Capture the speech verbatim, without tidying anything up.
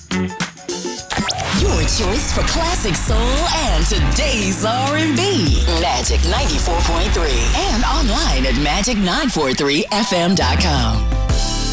Your choice for classic soul and today's R and B. Magic ninety-four point three and online at magic nine four three f m dot com.